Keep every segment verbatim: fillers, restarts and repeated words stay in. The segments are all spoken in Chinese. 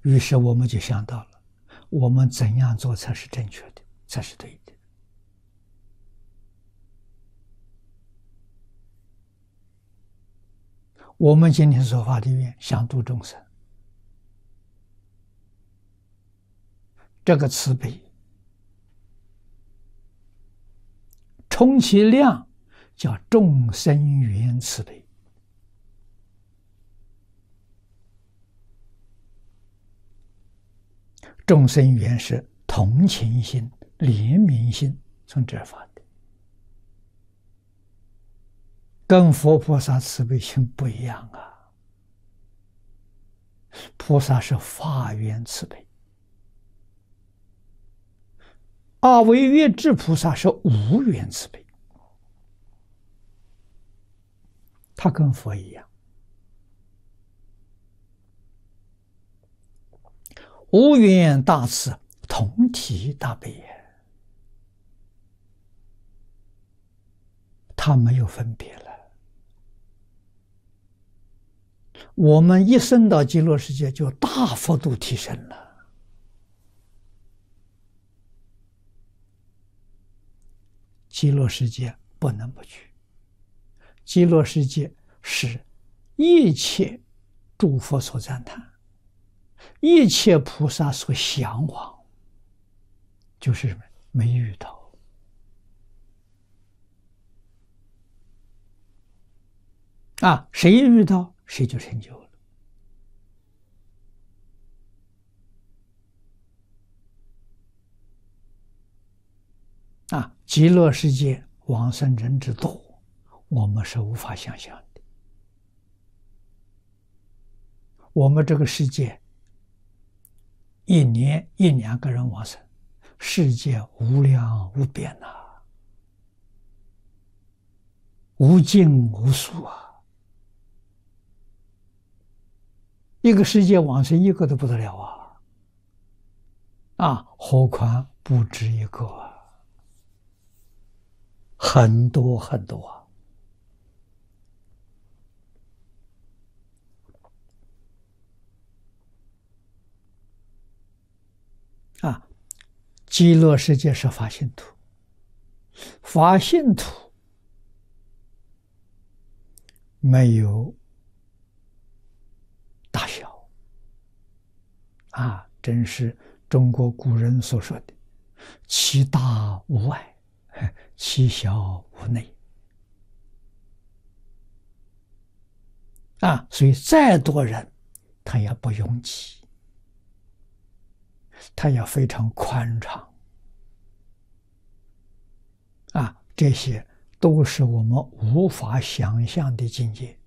于是我们就想到了，我们怎样做才是正确的，才是对的。我们今天所发的愿，想度众生，这个慈悲，充其量叫众生缘慈悲。众生缘是同情心、怜悯心从这儿发的，跟佛菩萨慈悲心不一样啊。菩萨是法缘慈悲，而唯月智菩萨是无缘慈悲，他跟佛一样。无缘大慈，同体大悲也，他没有分别了。我们一生到极乐世界，就大幅度提升了。极乐世界不能不去，极乐世界是一切诸佛所赞叹，一切菩萨所向往，就是什么？没遇到啊，谁遇到谁就成就了啊！极乐世界往生人之多，我们是无法想象的。我们这个世界一年一两个人往生，世界无量无边呐、啊，无尽无数啊！一个世界往生一个都不得了啊！啊，何况不止一个啊，很多很多啊！啊，极乐世界是法性土，法性土没有大小啊，真是中国古人所说的“其大无外，其小无内”啊，所以再多人，他也不拥挤，他也非常宽敞啊，这些都是我们无法想象的境界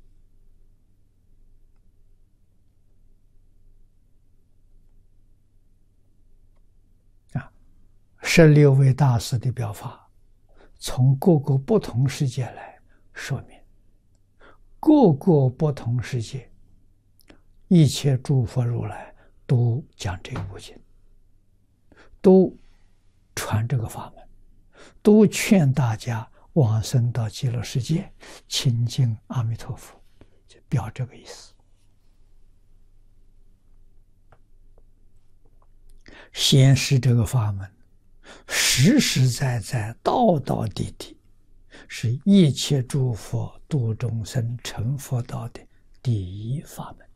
啊。十六位大师的表法，从各个不同世界来说明，各个不同世界，一切诸佛如来都讲这部经，都传这个法门，都劝大家往生到极乐世界，亲近阿弥陀佛，就表这个意思。显示这个法门实实在在、道道地地，是一切诸佛度众生成佛道的第一法门。